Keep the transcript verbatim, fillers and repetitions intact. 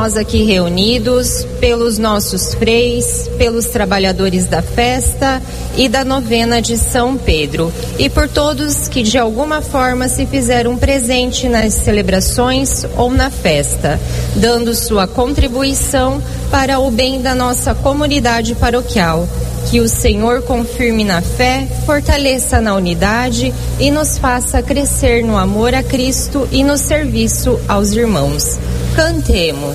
Nós aqui reunidos, pelos nossos freis, pelos trabalhadores da festa e da novena de São Pedro, e por todos que de alguma forma se fizeram presente nas celebrações ou na festa, dando sua contribuição para o bem da nossa comunidade paroquial. Que o Senhor confirme na fé, fortaleça na unidade e nos faça crescer no amor a Cristo e no serviço aos irmãos. Cantemos.